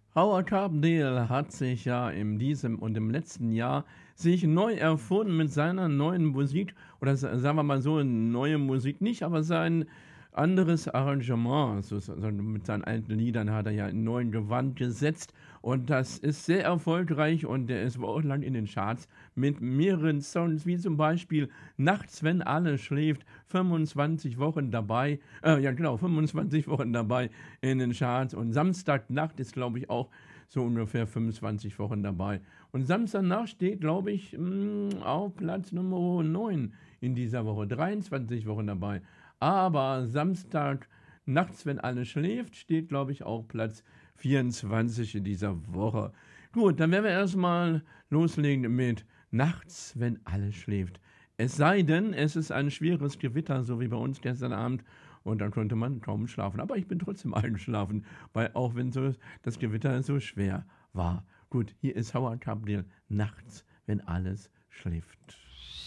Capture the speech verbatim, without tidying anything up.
Howard Carpendale hat sich ja in diesem und im letzten Jahr sich neu erfunden mit seiner neuen Musik oder sa sagen wir mal so, neue Musik nicht, aber sein anderes Arrangement, so so so mit seinen alten Liedern hat er ja in neuen Gewand gesetzt und das ist sehr erfolgreich und der ist wochenlang in den Charts mit mehreren Songs, wie zum Beispiel „Nachts, wenn alles schläft", fünfundzwanzig Wochen dabei äh, ja genau, fünfundzwanzig Wochen dabei in den Charts und Samstagnacht ist, glaube ich, auch so ungefähr fünfundzwanzig Wochen dabei. Und Samstagnacht steht, glaube ich, hm, auf Platz Nummer neun in dieser Woche, dreiundzwanzig Wochen dabei. Aber Samstag nachts, wenn alles schläft, steht, glaube ich, auch Platz vierundzwanzig in dieser Woche. Gut, dann werden wir erstmal loslegen mit Nachts, wenn alles schläft. Es sei denn, es ist ein schweres Gewitter, so wie bei uns gestern Abend, und dann konnte man kaum schlafen. Aber ich bin trotzdem eingeschlafen, weil auch wenn so das Gewitter so schwer war. Gut, hier ist Howard Carpendale, Nachts, wenn alles schläft.